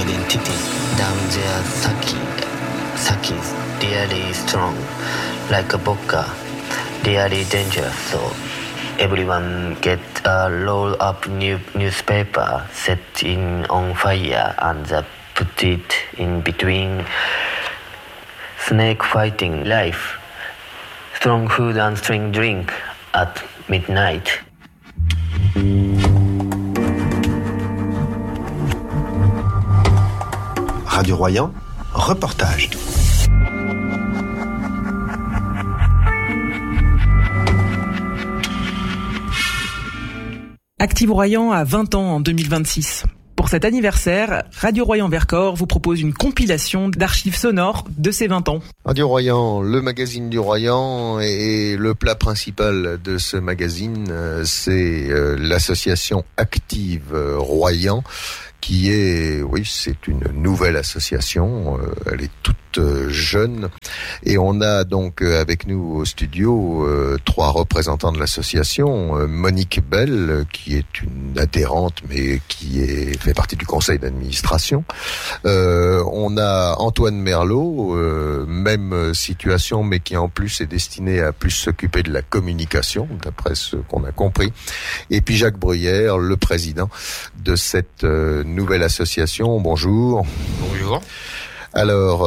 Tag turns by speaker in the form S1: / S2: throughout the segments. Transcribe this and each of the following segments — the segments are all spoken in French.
S1: identity. Down there, sake is really strong, like a vodka, really dangerous. So everyone get a roll up newspaper, set in on fire, and put it in between. Snake fighting life. Strong food and strong drink at midnight.
S2: Radio Royan, reportage.
S3: Active Royan a 20 ans en 2026. Pour cet anniversaire, Radio Royan Vercors vous propose une compilation d'archives sonores de ses 20 ans.
S4: Radio Royan, le magazine du Royan, et le plat principal de ce magazine, c'est l'association Active Royan, qui est, oui, c'est une nouvelle association, elle est toute jeune, et on a donc avec nous au studio 3 représentants de l'association. Monique Bell, qui est une adhérente mais qui fait partie du conseil d'administration. On a Antoine Merlot, même situation, mais qui en plus est destiné à plus s'occuper de la communication, d'après ce qu'on a compris. Et puis Jacques Bruyère, le président de cette nouvelle association. Bonjour.
S5: Bonjour.
S4: Alors,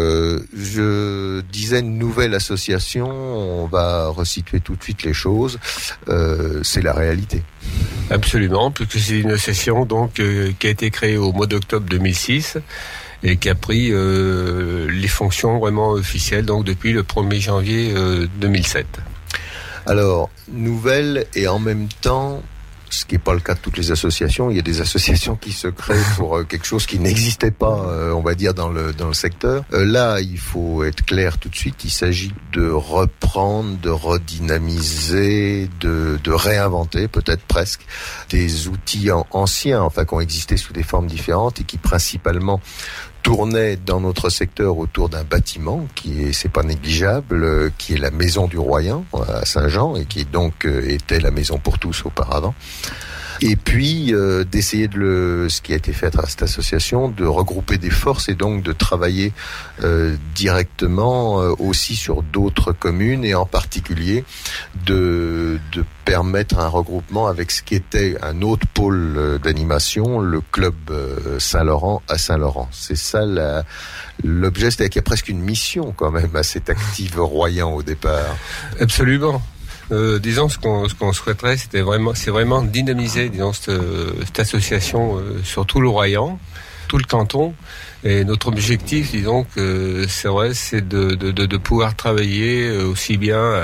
S4: je disais une nouvelle association, on va resituer tout de suite les choses, c'est la réalité.
S5: Absolument, puisque c'est une association donc qui a été créée au mois d'octobre 2006 et qui a pris les fonctions vraiment officielles donc depuis le 1er janvier 2007.
S4: Alors, nouvelle et en même temps, ce qui n'est pas le cas de toutes les associations, il y a des associations qui se créent pour quelque chose qui n'existait pas, on va dire, dans le secteur. Là, il faut être clair tout de suite, il s'agit de reprendre, de redynamiser, de réinventer, peut-être presque, des outils anciens, enfin, qui ont existé sous des formes différentes et qui principalement tournait dans notre secteur autour d'un bâtiment c'est pas négligeable, qui est la Maison du Royan à Saint-Jean, et qui donc était la Maison pour tous auparavant. Et puis d'essayer ce qui a été fait à cette association, de regrouper des forces et donc de travailler directement aussi sur d'autres communes, et en particulier de permettre un regroupement avec ce qui était un autre pôle d'animation, le club Saint-Laurent à Saint-Laurent. C'est ça l'objet, c'est-à-dire qu'il y a presque une mission quand même à cet Active Royan au départ.
S5: Absolument. Disons ce qu'on souhaiterait, c'est vraiment dynamiser, disons, cette association sur tout le Royan, tout le canton. Et notre objectif, disons que c'est de pouvoir travailler aussi bien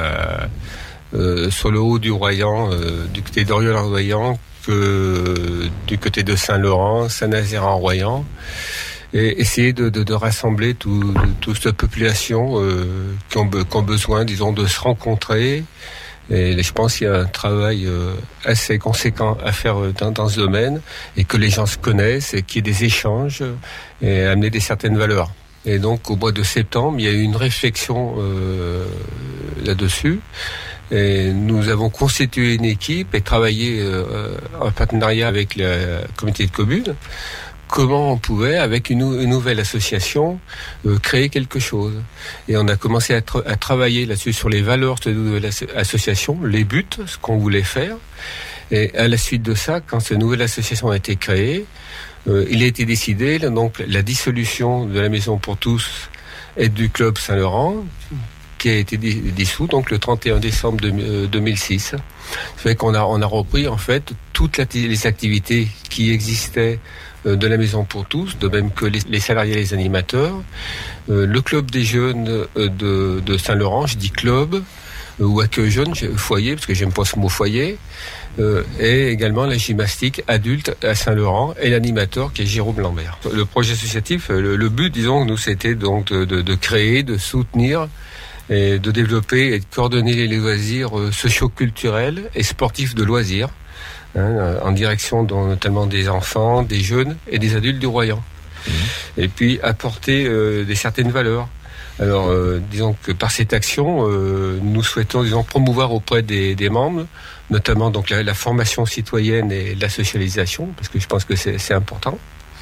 S5: sur le haut du Royan, du côté d'Oriol-en-Royan, que du côté de Saint-Laurent, Saint-Nazaire-en-Royan, et essayer de rassembler toute cette population qui ont besoin, disons, de se rencontrer. Et je pense qu'il y a un travail assez conséquent à faire dans ce domaine, et que les gens se connaissent et qu'il y ait des échanges et amener des certaines valeurs. Et donc au mois de septembre, il y a eu une réflexion là-dessus. Et nous avons constitué une équipe et travaillé en partenariat avec la communauté de communes. Comment on pouvait, avec une nouvelle association, créer quelque chose. Et on a commencé à travailler là-dessus sur les valeurs de cette nouvelle association, les buts, ce qu'on voulait faire. Et à la suite de ça, quand cette nouvelle association a été créée, il a été décidé donc la dissolution de la Maison pour tous et du club Saint-Laurent, qui a été dissous donc le 31 décembre 2006. Ça fait qu'on a repris en fait toutes les activités qui existaient de la Maison pour tous, de même que les salariés et les animateurs, le club des jeunes de Saint-Laurent, je dis club, ou accueil jeune, foyer, parce que j'aime pas ce mot foyer, et également la gymnastique adulte à Saint-Laurent, et l'animateur qui est Jérôme Lambert. Le projet associatif, le but, disons, nous, c'était donc de créer, de soutenir, et de développer et de coordonner les loisirs socio-culturels et sportifs de loisirs, en direction notamment des enfants, des jeunes et des adultes du Royan. Et puis apporter certaines valeurs. Alors, disons que par cette action, nous souhaitons, promouvoir auprès des membres, notamment donc la formation citoyenne et la socialisation, parce que je pense que c'est important.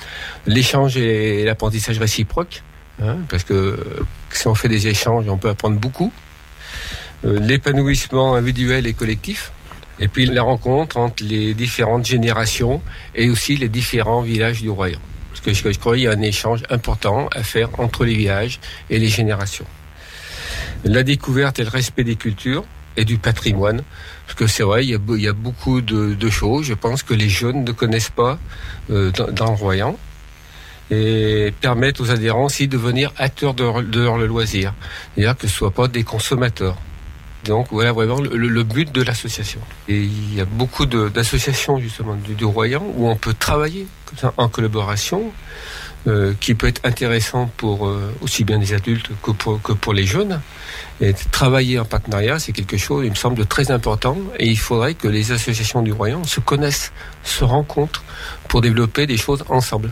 S5: L'échange et l'apprentissage réciproque, parce que si on fait des échanges, on peut apprendre beaucoup. L'épanouissement individuel et collectif. Et puis la rencontre entre les différentes générations et aussi les différents villages du royaume. Parce que je crois qu'il y a un échange important à faire entre les villages et les générations. La découverte et le respect des cultures et du patrimoine. Parce que c'est vrai, il y a beaucoup de choses, je pense, que les jeunes ne connaissent pas dans le royaume. Et permettent aux adhérents aussi de devenir acteurs de leur loisir. C'est-à-dire que ce ne soient pas des consommateurs. Donc voilà vraiment le but de l'association. Et il y a beaucoup d'associations justement du royaume où on peut travailler comme ça, en collaboration, qui peut être intéressant pour aussi bien les adultes que pour les jeunes. Et travailler en partenariat, c'est quelque chose, il me semble, de très important. Et il faudrait que les associations du royaume se connaissent, se rencontrent pour développer des choses ensemble.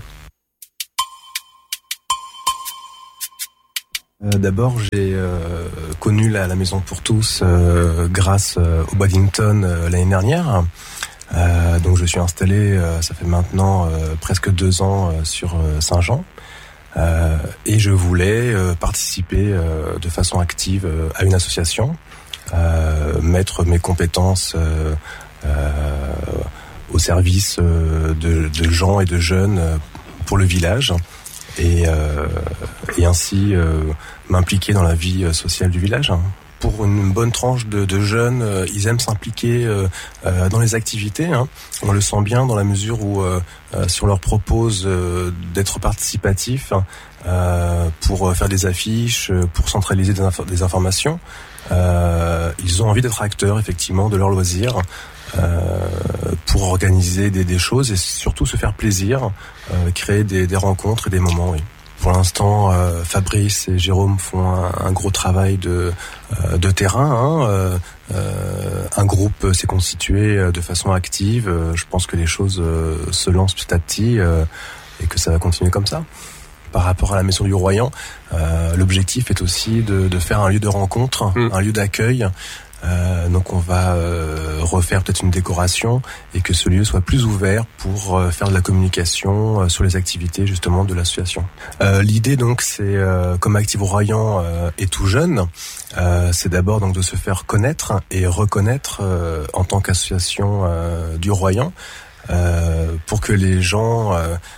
S6: D'abord, j'ai connu la Maison pour tous grâce au Boddington l'année dernière. Donc je suis installé, ça fait maintenant presque 2 ans sur Saint-Jean. Et je voulais participer de façon active à une association, mettre mes compétences au service de gens et de jeunes pour le village. Et ainsi m'impliquer dans la vie sociale du village. Pour une bonne tranche de jeunes, ils aiment s'impliquer dans les activités. On le sent bien dans la mesure où si on leur propose d'être participatifs pour faire des affiches, pour centraliser des informations, ils ont envie d'être acteurs effectivement de leur loisir. Pour organiser des choses et surtout se faire plaisir, créer des rencontres et des moments. Oui. Pour l'instant, Fabrice et Jérôme font un gros travail de terrain. Un groupe s'est constitué de façon active. Je pense que les choses se lancent petit à petit et que ça va continuer comme ça. Par rapport à la Maison du Royan, l'objectif est aussi de faire un lieu de rencontre, un lieu d'accueil. Donc on va refaire peut-être une décoration et que ce lieu soit plus ouvert pour faire de la communication sur les activités justement de l'association. L'idée donc c'est comme Active Royan est tout jeune, c'est d'abord donc de se faire connaître et reconnaître en tant qu'association du Royan pour que les gens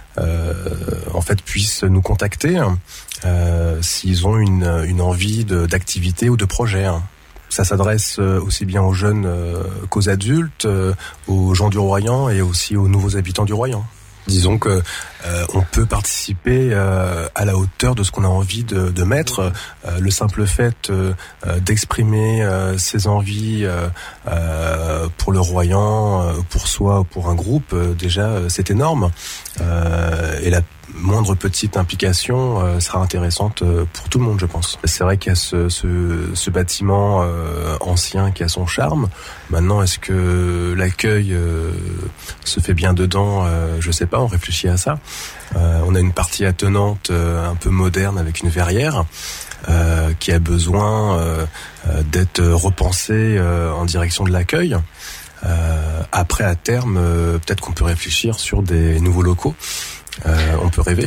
S6: en fait puissent nous contacter s'ils ont une envie d'activité ou de projet. Ça s'adresse aussi bien aux jeunes qu'aux adultes, aux gens du Royan et aussi aux nouveaux habitants du Royan. Disons que on peut participer à la hauteur de ce qu'on a envie de mettre. Le simple fait d'exprimer ses envies pour le Royan, pour soi ou pour un groupe, déjà c'est énorme. Et la moindre petite implication sera intéressante pour tout le monde, je pense. C'est vrai qu'il y a ce bâtiment ancien qui a son charme. Maintenant, est-ce que l'accueil se fait bien dedans? Je sais pas, on réfléchit à ça. On a une partie attenante un peu moderne avec une verrière qui a besoin d'être repensée en direction de l'accueil. Après, à terme, peut-être qu'on peut réfléchir sur des nouveaux locaux. On peut rêver.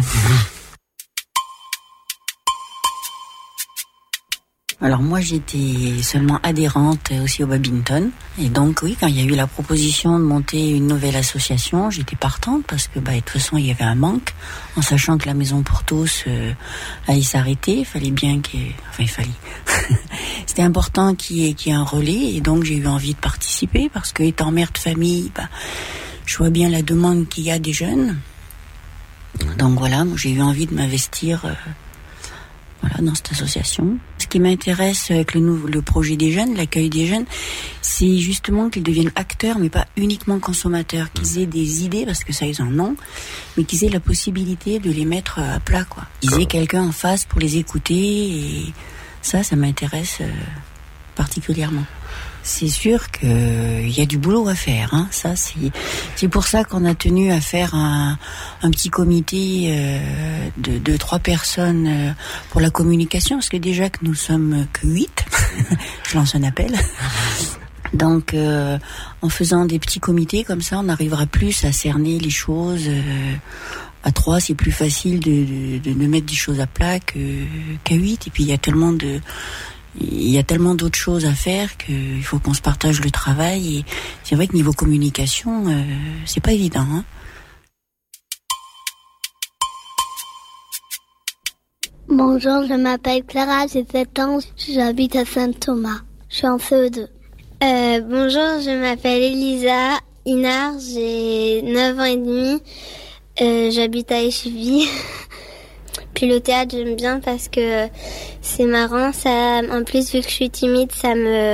S7: Alors moi j'étais seulement adhérente aussi au Boddington et donc oui, quand il y a eu la proposition de monter une nouvelle association, j'étais partante parce que de toute façon il y avait un manque, en sachant que la Maison pour tous allait s'arrêter, il fallait bien c'était important qu'il y ait un relais et donc j'ai eu envie de participer parce que étant mère de famille, je vois bien la demande qu'il y a des jeunes. Donc voilà, j'ai eu envie de m'investir dans cette association. Ce qui m'intéresse avec le projet des jeunes, l'accueil des jeunes, c'est justement qu'ils deviennent acteurs, mais pas uniquement consommateurs, qu'ils aient des idées, parce que ça ils en ont, mais qu'ils aient la possibilité de les mettre à plat, quoi. Qu'ils aient quelqu'un en face pour les écouter, et ça m'intéresse particulièrement. C'est sûr qu'il y a du boulot à faire. Ça, c'est pour ça qu'on a tenu à faire un petit comité de 3 personnes pour la communication, parce que déjà que nous sommes que 8, je lance un appel. Donc, en faisant des petits comités comme ça, on arrivera plus à cerner les choses, À 3, c'est plus facile de mettre des choses à plat qu'à 8. Et puis il y a tellement d'autres choses à faire qu'il faut qu'on se partage le travail. Et c'est vrai que niveau communication, c'est pas évident, hein.
S8: Bonjour, je m'appelle Clara, j'ai 7 ans, j'habite à Saint-Thomas. Je suis en CE2.
S9: Bonjour, je m'appelle Elisa Inard, j'ai 9 ans et demi. J'habite à Écheville. Puis le théâtre, j'aime bien parce que c'est marrant. Ça, en plus, vu que je suis timide, ça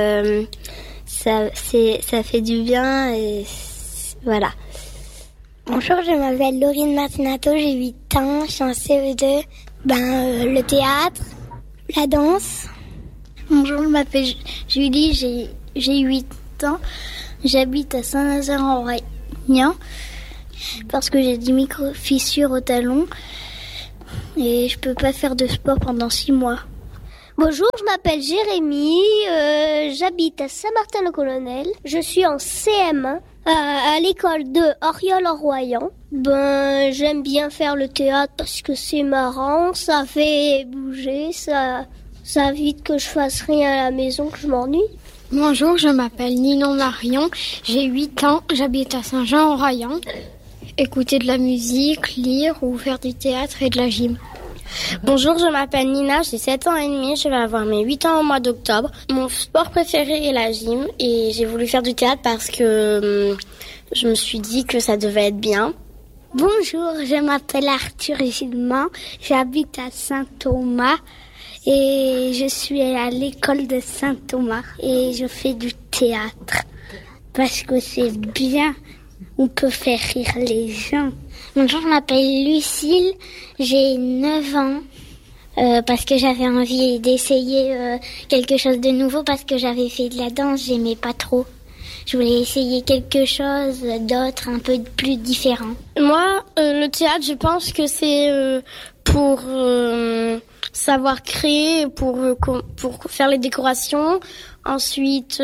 S9: fait du bien et voilà.
S8: Bonjour, je m'appelle Laurine Martinato, j'ai 8 ans, je suis en CE2. Le théâtre, la danse. Bonjour, je m'appelle Julie, j'ai 8 ans. J'habite à Saint-Nazaire-en-Royan parce que j'ai des micro-fissures au talon et je peux pas faire de sport pendant 6 mois.
S10: Bonjour, je m'appelle Jérémy, j'habite à Saint-Martin-le-Colonel. Je suis en CM1 à l'école de Oriol-en-Royan. J'aime bien faire le théâtre parce que c'est marrant, ça fait bouger, ça évite que je fasse rien à la maison, que je m'ennuie.
S11: Bonjour, je m'appelle Ninon Marion, j'ai 8 ans, j'habite à Saint-Jean-en-Royan. Écouter de la musique, lire ou faire du théâtre et de la gym.
S12: Bonjour, je m'appelle Nina, j'ai 7 ans et demi, je vais avoir mes 8 ans au mois d'octobre. Mon sport préféré est la gym et j'ai voulu faire du théâtre parce que je me suis dit que ça devait être bien.
S8: Bonjour, je m'appelle Arthur Gilman, j'habite à Saint-Thomas et je suis à l'école de Saint-Thomas et je fais du théâtre parce que c'est bien, on peut faire rire les gens.
S13: Bonjour, je m'appelle Lucille, j'ai 9 ans parce que j'avais envie d'essayer quelque chose de nouveau parce que j'avais fait de la danse, j'aimais pas trop. Je voulais essayer quelque chose d'autre, un peu plus différent.
S12: Moi, le théâtre, je pense que c'est pour savoir créer, pour faire les décorations, ensuite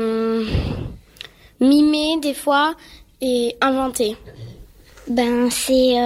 S12: mimer des fois et inventer.
S13: C'est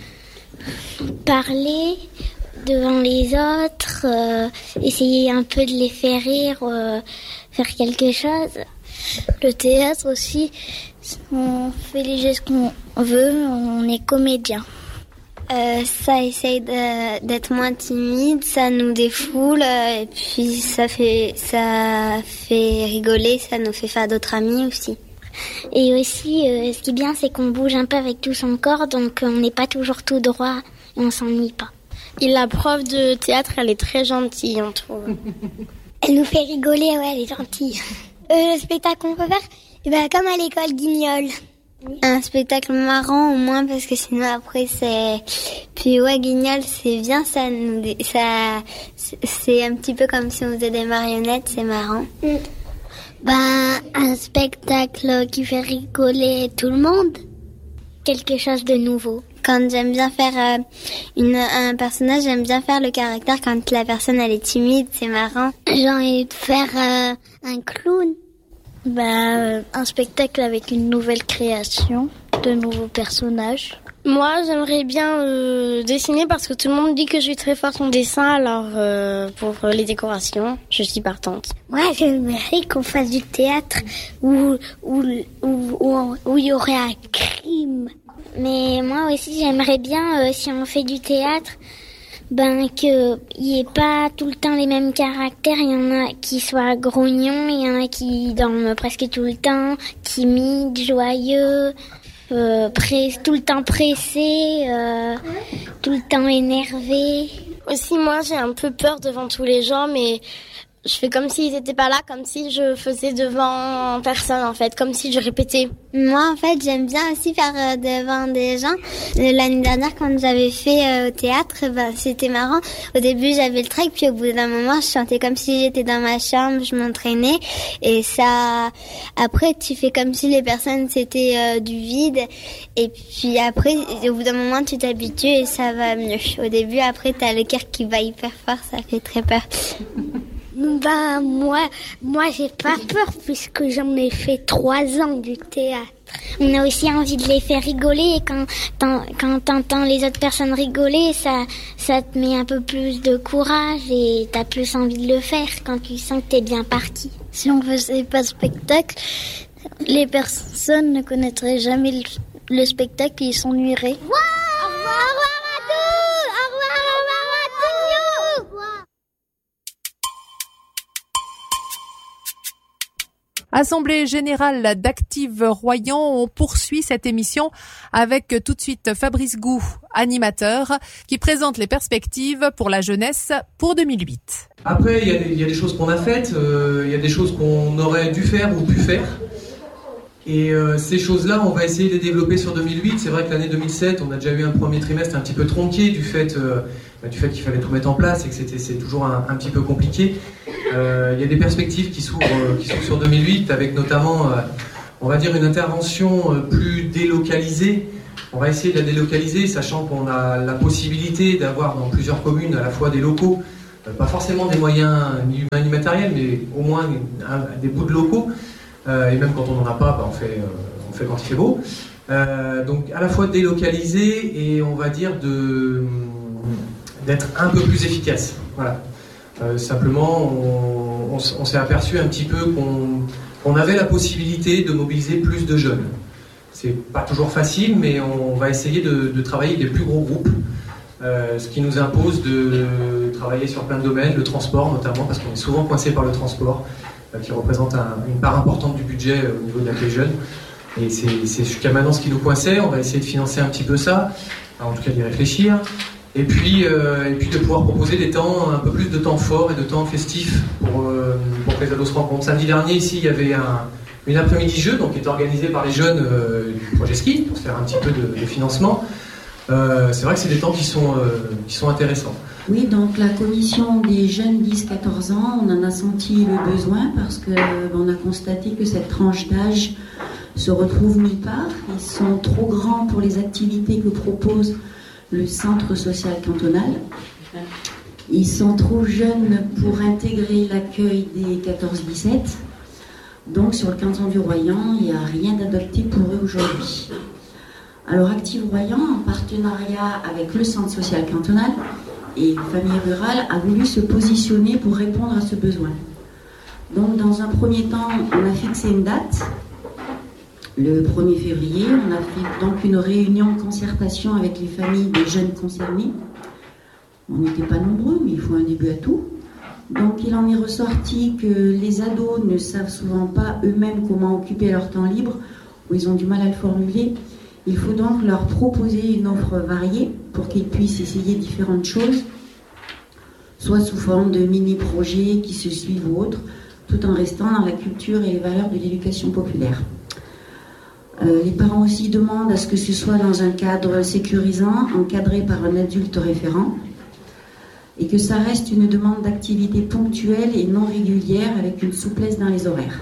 S13: parler devant les autres, essayer un peu de les faire rire, faire quelque chose.
S8: Le théâtre aussi, on fait les gestes qu'on veut, on est comédien.
S9: Ça essaye d'être moins timide, ça nous défoule et puis ça fait rigoler, ça nous fait faire d'autres amis aussi.
S13: Et aussi, ce qui est bien, c'est qu'on bouge un peu avec tout son corps, donc on n'est pas toujours tout droit et on s'ennuie pas.
S12: Et la prof de théâtre, elle est très gentille, on trouve.
S8: Elle nous fait rigoler, ouais, elle est gentille. Le spectacle qu'on peut faire, comme à l'école Guignol.
S9: Un spectacle marrant au moins parce que sinon après c'est... Puis ouais, Guignol c'est bien, c'est un petit peu comme si on faisait des marionnettes, c'est marrant.
S8: Un spectacle qui fait rigoler tout le monde.
S13: Quelque chose de nouveau.
S9: Quand j'aime bien faire un personnage, j'aime bien faire le caractère quand la personne elle est timide, c'est marrant.
S8: J'ai envie de faire un clown. Un spectacle avec une nouvelle création, de nouveaux personnages.
S12: Moi, j'aimerais bien dessiner parce que tout le monde dit que je suis très forte en dessin, alors pour les décorations, je suis partante.
S8: Moi, j'aimerais qu'on fasse du théâtre où il y aurait un crime.
S13: Mais moi aussi, j'aimerais bien, si on fait du théâtre, qu'il n'y ait pas tout le temps les mêmes caractères. Il y en a qui soient grognons, il y en a qui dorment presque tout le temps, timides, joyeux, tout le temps pressés, tout le temps énervés.
S12: Aussi, moi, j'ai un peu peur devant tous les gens, mais je fais comme s'ils n'étaient pas là, comme si je faisais devant personne, en fait, comme si je répétais.
S9: Moi, en fait, j'aime bien aussi faire devant des gens. L'année dernière, quand j'avais fait au théâtre, c'était marrant. Au début, j'avais le trac, puis au bout d'un moment, je chantais comme si j'étais dans ma chambre, je m'entraînais. Et ça, après, tu fais comme si les personnes, c'était du vide. Et puis après, au bout d'un moment, tu t'habitues et ça va mieux. Au début, après, t'as le cœur qui bat hyper fort, ça fait très peur.
S8: Moi, j'ai pas peur puisque j'en ai fait 3 ans du théâtre.
S13: On a aussi envie de les faire rigoler et quand t'entends les autres personnes rigoler, ça te met un peu plus de courage et t'as plus envie de le faire quand tu sens que t'es bien parti.
S8: Si on faisait pas de spectacle, les personnes ne connaîtraient jamais le spectacle et ils s'ennuieraient.
S13: Wow, au revoir à tous. Au revoir à tous.
S14: Assemblée générale d'Active Royan, on poursuit cette émission avec tout de suite Fabrice Gou, animateur, qui présente les perspectives pour la jeunesse pour 2008.
S15: Après, il y a des choses qu'on a faites, il y a des choses qu'on aurait dû faire ou pu faire. Et ces choses-là, on va essayer de les développer sur 2008. C'est vrai que l'année 2007, on a déjà eu un premier trimestre un petit peu tronqué du fait qu'il fallait tout mettre en place et que c'est toujours un petit peu compliqué. Il y a des perspectives qui s'ouvrent sur 2008 avec notamment, on va dire, une intervention plus délocalisée. On va essayer de la délocaliser, sachant qu'on a la possibilité d'avoir dans plusieurs communes à la fois des locaux, pas forcément des moyens ni humains ni matériels, mais au moins des bouts de locaux. Et même quand on n'en a pas, on fait quand il fait beau. Donc à la fois délocaliser et on va dire d'être un peu plus efficace. Voilà. Simplement, on s'est aperçu un petit peu qu'on avait la possibilité de mobiliser plus de jeunes. C'est pas toujours facile, mais on va essayer de travailler avec des plus gros groupes, ce qui nous impose de travailler sur plein de domaines, le transport notamment, parce qu'on est souvent coincé par le transport, qui représente une part importante du budget au niveau de l'accueil jeune. Et c'est jusqu'à maintenant ce qui nous coinçait. On va essayer de financer un petit peu ça, en tout cas d'y réfléchir. Et puis de pouvoir proposer un peu plus de temps forts et de temps festifs pour que les ados se rencontrent. Samedi dernier, ici, il y avait une après-midi jeu, donc qui est organisée par les jeunes du projet ski, pour faire un petit peu de financement. C'est vrai que c'est des temps qui sont intéressants.
S16: Oui, donc la commission des jeunes 10-14 ans, on en a senti le besoin parce qu'on a constaté que cette tranche d'âge se retrouve nulle part. Ils sont trop grands pour les activités que propose le centre social cantonal. Ils sont trop jeunes pour intégrer l'accueil des 14-17. Donc sur le canton du Royan, il n'y a rien d'adopté pour eux aujourd'hui. Alors Active Royan, en partenariat avec le centre social cantonal et Famille Rurale, a voulu se positionner pour répondre à ce besoin. Donc dans un premier temps, on a fixé une date, le 1er février. On a fait donc une réunion de concertation avec les familles des jeunes concernés. On n'était pas nombreux, mais il faut un début à tout. Donc il en est ressorti que les ados ne savent souvent pas eux-mêmes comment occuper leur temps libre, ou ils ont du mal à le formuler. Il faut donc leur proposer une offre variée pour qu'ils puissent essayer différentes choses, soit sous forme de mini-projets qui se suivent ou autres, tout en restant dans la culture et les valeurs de l'éducation populaire. Les parents aussi demandent à ce que ce soit dans un cadre sécurisant, encadré par un adulte référent, et que ça reste une demande d'activité ponctuelle et non régulière avec une souplesse dans les horaires.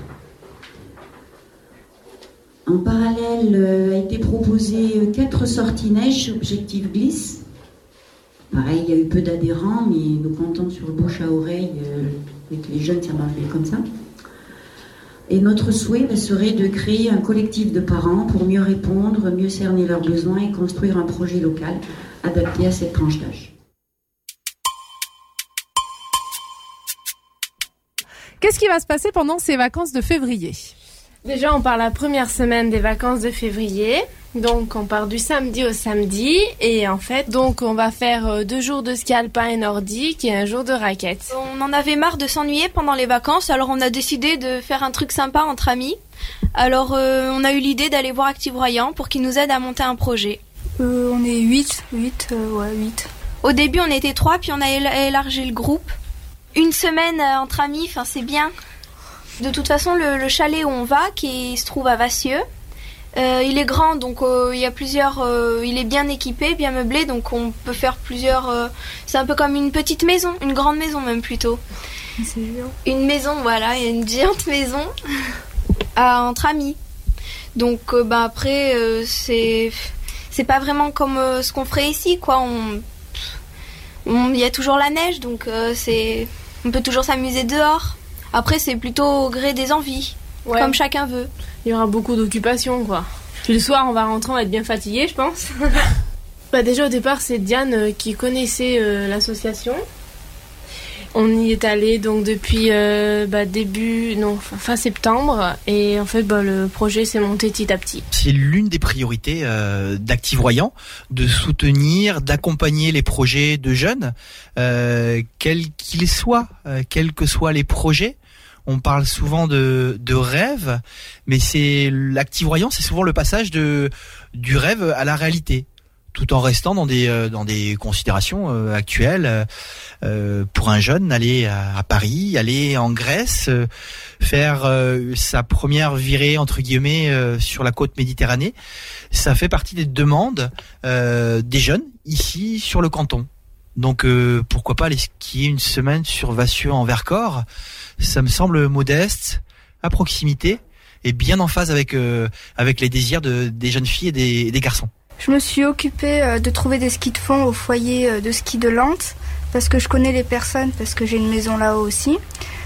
S16: En parallèle, a été proposé 4 sorties neige, objectif glisse. Pareil, il y a eu peu d'adhérents, mais nous comptons sur le bouche à oreille avec les jeunes, ça marche bien comme ça. Et notre souhait serait de créer un collectif de parents pour mieux répondre, mieux cerner leurs besoins et construire un projet local adapté à cette tranche d'âge.
S14: Qu'est-ce qui va se passer pendant ces vacances de février ?
S17: Déjà, on part la première semaine des vacances de février. Donc, on part du samedi au samedi. Et en fait, donc, on va faire 2 jours de ski alpin et nordique et 1 jour de raquette.
S18: On en avait marre de s'ennuyer pendant les vacances. Alors, on a décidé de faire un truc sympa entre amis. Alors, on a eu l'idée d'aller voir Active Royan pour qu'ils nous aident à monter un projet.
S19: On est 8.
S18: Au début, on était 3, puis on a élargi le groupe. Une semaine entre amis, c'est bien. De toute façon, le chalet où on va, qui se trouve à Vassieux, il est grand, donc il y a plusieurs. Il est bien équipé, bien meublé, donc on peut faire plusieurs. C'est un peu comme une petite maison, une grande maison même plutôt.
S19: C'est géant.
S18: Une maison, voilà, il y a une géante maison entre amis. Donc après, c'est pas vraiment comme ce qu'on ferait ici, quoi. Il y a toujours la neige, donc on peut toujours s'amuser dehors. Après, c'est plutôt au gré des envies, comme chacun veut.
S17: Il y aura beaucoup d'occupations, quoi. Puis le soir, on va rentrer, on va être bien fatigué, je pense. Déjà au départ, c'est Diane qui connaissait l'association. On y est allé donc depuis fin septembre, et en fait le projet s'est monté petit à petit.
S20: C'est l'une des priorités d'Active Royan, de soutenir, d'accompagner les projets de jeunes, quels qu'ils soient, quels que soient les projets. On parle souvent de rêve, mais c'est l'Active Royan, c'est souvent le passage du rêve à la réalité, tout en restant dans des considérations actuelles. Pour un jeune, aller à Paris, aller en Grèce, faire sa première virée entre guillemets sur la côte Méditerranée, ça fait partie des demandes des jeunes ici sur le canton. Donc pourquoi pas aller skier une semaine sur Vassieux en Vercors. Ça me semble modeste, à proximité et bien en phase avec les désirs des jeunes filles et des garçons.
S19: Je me suis occupée de trouver des skis de fond au foyer de ski de Lente, parce que je connais les personnes, parce que j'ai une maison là-haut aussi.